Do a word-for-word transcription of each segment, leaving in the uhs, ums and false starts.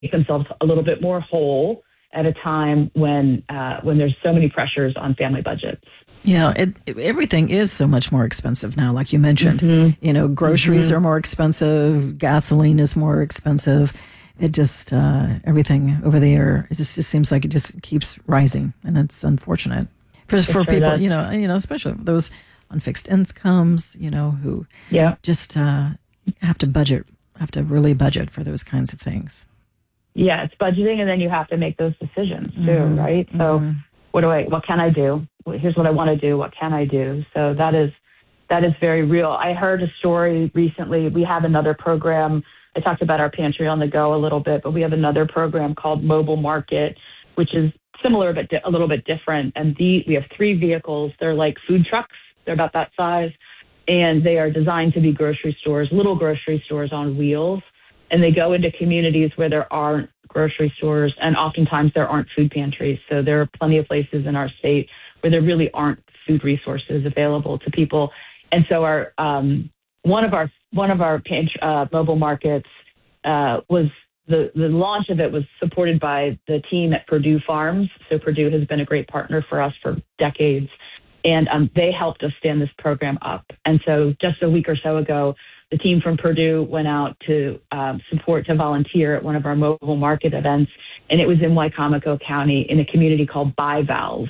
themselves a little bit more whole at a time when uh, when there's so many pressures on family budgets. Yeah, it, it, everything is so much more expensive now, like you mentioned. Mm-hmm. You know, groceries mm-hmm. are more expensive, gasoline is more expensive. It just, uh, everything over there, it just, just seems like it just keeps rising, and it's unfortunate. For, for sure people, does. you know, you know, especially those on fixed incomes, you know, who yeah. just uh, have to budget, have to really budget for those kinds of things. Yeah, it's budgeting, and then you have to make those decisions too, Mm-hmm. right? So Mm-hmm. what do I, what can I do? Here's what I want to do. What can I do? So that is, that is very real. I heard a story recently. We have another program. I talked about our Pantry on the Go a little bit, but we have another program called Mobile Market, which is similar but di- a little bit different. And the, we have three vehicles. They're like food trucks. They're about that size, and they are designed to be grocery stores, little grocery stores on wheels. And they go into communities where there aren't grocery stores, and oftentimes there aren't food pantries. So there are plenty of places in our state where there really aren't food resources available to people. And so our um, one of our one of our pant- uh, mobile markets uh, was the the launch of it was supported by the team at Purdue Farms. So Purdue has been a great partner for us for decades, and um, they helped us stand this program up. And so just a week or so ago, the team from Purdue went out to um, support, to volunteer at one of our mobile market events, and it was in Wicomico County in a community called Bivalve.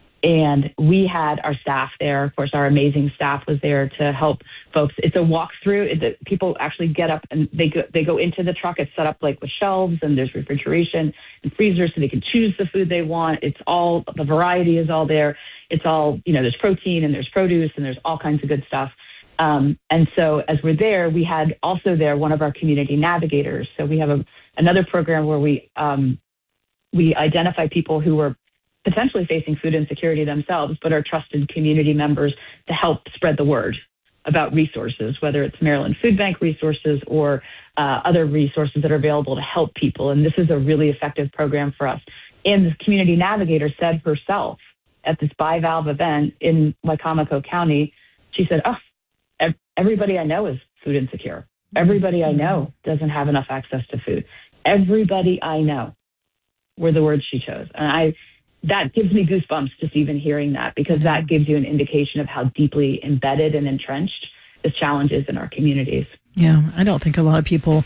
And we had our staff there. Of course, our amazing staff was there to help folks. It's a walkthrough. It, the, people actually get up and they go, they go into the truck. It's set up like with shelves, and there's refrigeration and freezers so they can choose the food they want. It's all, the variety is all there. It's all, you know, there's protein and there's produce and there's all kinds of good stuff. Um, and so as we're there, we had also there one of our community navigators. So we have a, another program where we um, we identify people who are potentially facing food insecurity themselves, but are trusted community members to help spread the word about resources, whether it's Maryland Food Bank resources or uh, other resources that are available to help people. And this is a really effective program for us. And the community navigator said herself at this Bivalve event in Wicomico County, she said, oh, everybody I know is food insecure. Everybody I know doesn't have enough access to food. Everybody I know were the words she chose. And I, that gives me goosebumps just even hearing that, because that gives you an indication of how deeply embedded and entrenched this challenge is in our communities. Yeah, I don't think a lot of people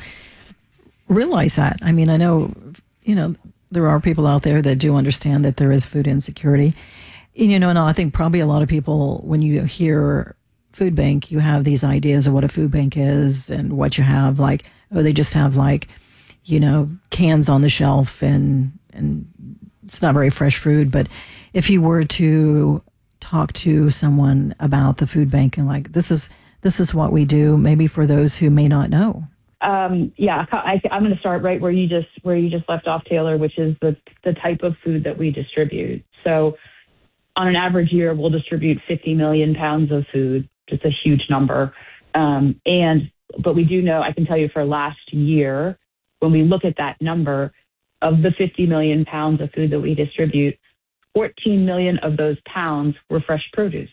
realize that. I mean, I know, you know, there are people out there that do understand that there is food insecurity. And, you know, and I think probably a lot of people, when you hear food bank, you have these ideas of what a food bank is and what you have, like, oh, they just have like, you know, cans on the shelf and, and it's not very fresh food. But if you were to talk to someone about the food bank and like, this is, this is what we do, maybe for those who may not know. Um, yeah, I, I'm going to start right where you just, where you just left off, Taylor, which is the, the type of food that we distribute. So on an average year, we'll distribute fifty million pounds of food. Just a huge number. Um, and, but we do know, I can tell you for last year, when we look at that number, of the fifty million pounds of food that we distribute, fourteen million of those pounds were fresh produce.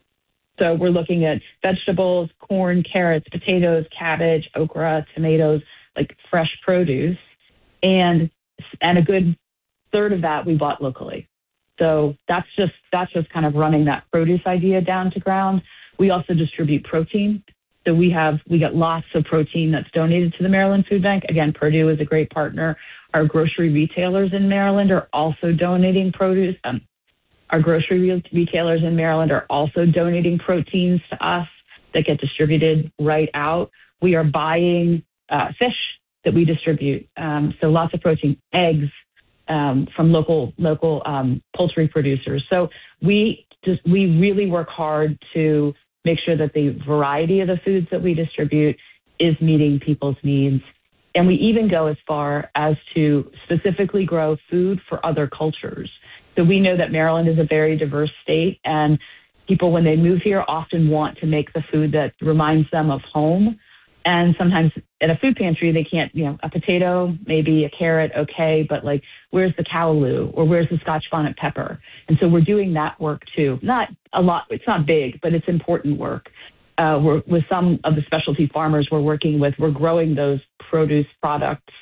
So we're looking at vegetables, corn, carrots, potatoes, cabbage, okra, tomatoes, like fresh produce. And, and a good third of that we bought locally. So that's just, that's just kind of running that produce idea down to ground. We also distribute protein. So we have, we get lots of protein that's donated to the Maryland Food Bank. Again, Purdue is a great partner. Our grocery retailers in Maryland are also donating produce. Um, our grocery re- retailers in Maryland are also donating proteins to us that get distributed right out. We are buying uh, fish that we distribute. Um, so lots of protein, eggs um, from local, local um, poultry producers. So we just, we really work hard to make sure that the variety of the foods that we distribute is meeting people's needs. And we even go as far as to specifically grow food for other cultures. So we know that Maryland is a very diverse state, and people, when they move here, often want to make the food that reminds them of home. And sometimes at a food pantry, they can't, you know, a potato, maybe a carrot, okay, but like, where's the callaloo or where's the Scotch bonnet pepper? And so we're doing that work too. Not a lot, it's not big, but it's important work. Uh, we're, with some of the specialty farmers we're working with, we're growing those produce products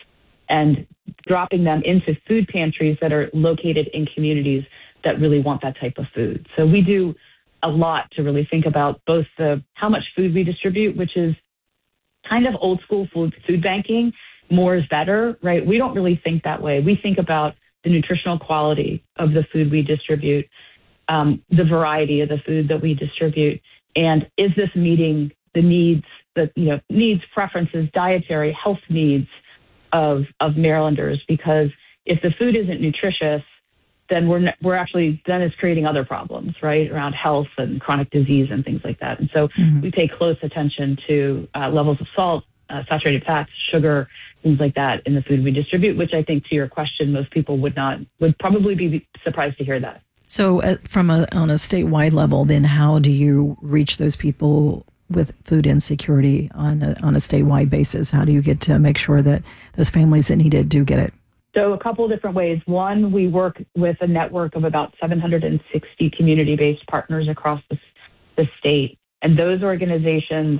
and dropping them into food pantries that are located in communities that really want that type of food. So we do a lot to really think about both the how much food we distribute, which is kind of old school food, food banking. More is better, right? We don't really think that way. We think about the nutritional quality of the food we distribute, um, the variety of the food that we distribute, and is this meeting the needs, the you know needs, preferences, dietary, health needs of of Marylanders? Because if the food isn't nutritious, then we're we're actually then it's creating other problems, right, around health and chronic disease and things like that. And so mm-hmm. we pay close attention to uh, levels of salt, uh, saturated fats, sugar, things like that in the food we distribute. Which I think, to your question, most people would not would probably be surprised to hear that. So, uh, from a on a statewide level, then how do you reach those people with food insecurity on a, on a statewide basis? How do you get to make sure that those families that need it do get it? So a couple of different ways. One, we work with a network of about seven hundred sixty community-based partners across the, the state. And those organizations,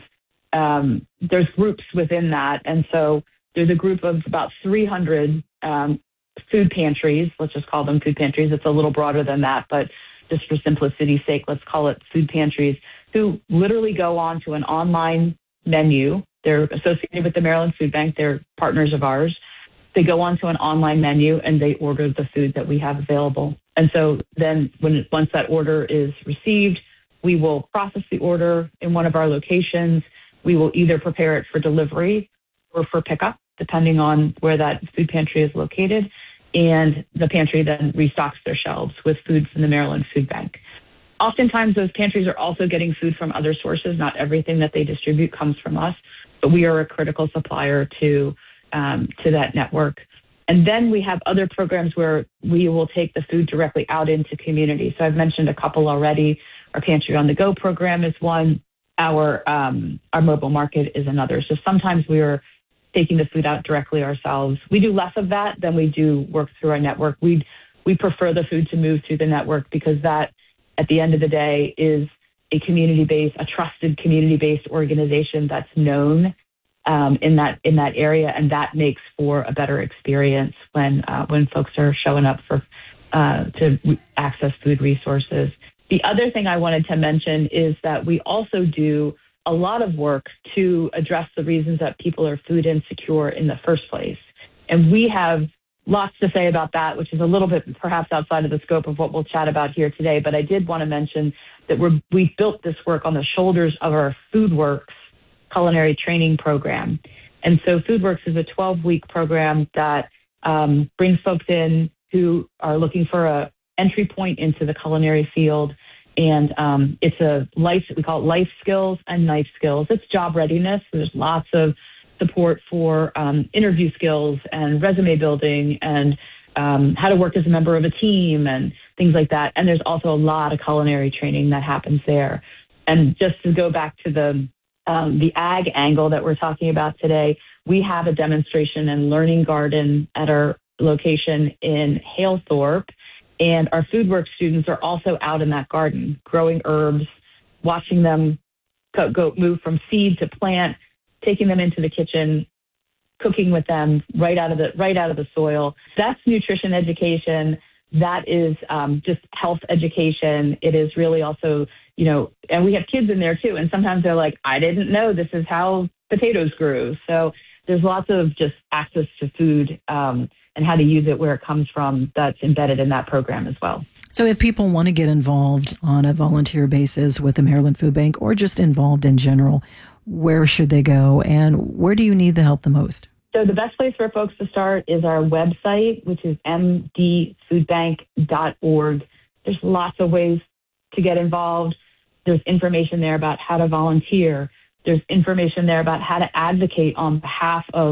um, there's groups within that. And so there's a group of about three hundred um, food pantries. Let's just call them food pantries. It's a little broader than that, but just for simplicity's sake, let's call it food pantries, who literally go on to an online menu. They're associated with the Maryland Food Bank. They're partners of ours. They go onto an online menu and they order the food that we have available. And so then when once that order is received, we will process the order in one of our locations. We will either prepare it for delivery or for pickup, depending on where that food pantry is located. And the pantry then restocks their shelves with food from the Maryland Food Bank. Oftentimes, those pantries are also getting food from other sources. Not everything that they distribute comes from us, but we are a critical supplier to Um, to that network. And then we have other programs where we will take the food directly out into community. So I've mentioned a couple already. Our Pantry on the Go program is one. Our um, our mobile market is another. So sometimes we are taking the food out directly ourselves. We do less of that than we do work through our network. We we prefer the food to move through the network because that, at the end of the day, is a community-based, a trusted community-based organization that's known Um, in that in that area, and that makes for a better experience when uh, when folks are showing up for uh, to re- access food resources. The other thing I wanted to mention is that we also do a lot of work to address the reasons that people are food insecure in the first place, and we have lots to say about that, which is a little bit perhaps outside of the scope of what we'll chat about here today. But I did want to mention that we're we've built this work on the shoulders of our FoodWorks culinary training program. And so FoodWorks is a twelve-week program that um, brings folks in who are looking for a entry point into the culinary field. And um, it's a life, we call it life skills and knife skills. It's job readiness. There's lots of support for um, interview skills and resume building and um, how to work as a member of a team and things like that. And there's also a lot of culinary training that happens there. And just to go back to the Um, the ag angle that we're talking about today, we have a demonstration and learning garden at our location in Halethorpe, and our FoodWorks students are also out in that garden growing herbs, watching them go, go move from seed to plant, taking them into the kitchen, cooking with them right out of the right out of the soil. That's nutrition education. That is um, just health education. It is really also, you know, and we have kids in there too. And sometimes they're like, I didn't know this is how potatoes grew. So there's lots of just access to food um, and how to use it where it comes from that's embedded in that program as well. So if people want to get involved on a volunteer basis with the Maryland Food Bank or just involved in general, where should they go and where do you need the help the most? So the best place for folks to start is our website, which is m d food bank dot org. There's lots of ways to get involved. There's information there about how to volunteer. There's information there about how to advocate on behalf of,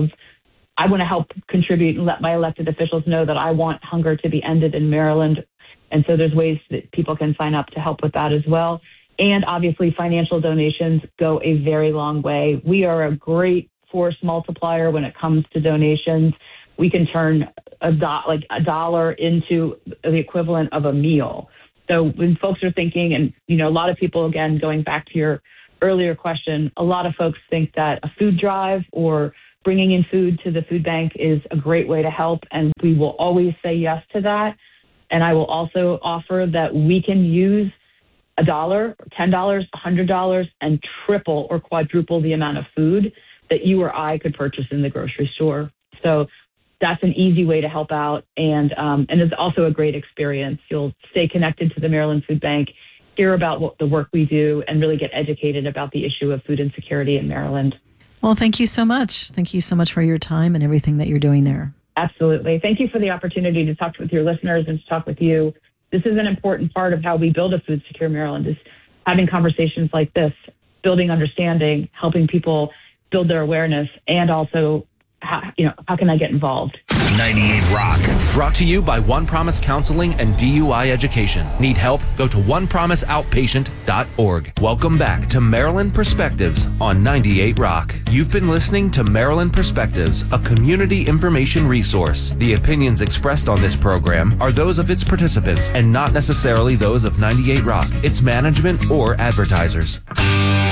I want to help contribute and let my elected officials know that I want hunger to be ended in Maryland. And so there's ways that people can sign up to help with that as well. And obviously financial donations go a very long way. We are a great force multiplier when it comes to donations. We can turn a do- like a dollar into the equivalent of a meal. So when folks are thinking, and you know, a lot of people, again, going back to your earlier question, a lot of folks think that a food drive or bringing in food to the food bank is a great way to help, and we will always say yes to that. And I will also offer that we can use a dollar, ten dollars, a hundred dollars, and triple or quadruple the amount of food that you or I could purchase in the grocery store. So that's an easy way to help out, and um, and it's also a great experience. You'll stay connected to the Maryland Food Bank, hear about what the work we do, and really get educated about the issue of food insecurity in Maryland. Well, thank you so much. Thank you so much for your time and everything that you're doing there. Absolutely. Thank you for the opportunity to talk with your listeners and to talk with you. This is an important part of how we build a food secure Maryland, is having conversations like this, building understanding, helping people build their awareness, and also, how, you know, how can I get involved? ninety-eight Rock. Brought to you by One Promise Counseling and D U I Education. Need help? Go to one promise outpatient dot org. Welcome back to Maryland Perspectives on ninety-eight Rock. You've been listening to Maryland Perspectives, a community information resource. The opinions expressed on this program are those of its participants and not necessarily those of ninety-eight Rock, its management, or advertisers.